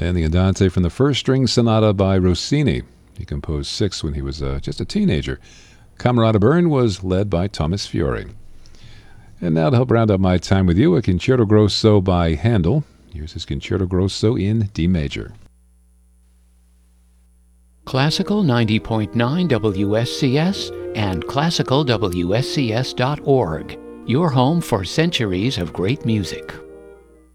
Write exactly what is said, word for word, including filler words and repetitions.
And the Andante from the First String Sonata by Rossini. He composed six when he was uh, just a teenager. Camerata Bern was led by Thomas Fiore. And now to help round up my time with you, a Concerto Grosso by Handel. Here's his Concerto Grosso in D major. Classical ninety point nine W S C S and classical W S C S dot org. Your home for centuries of great music.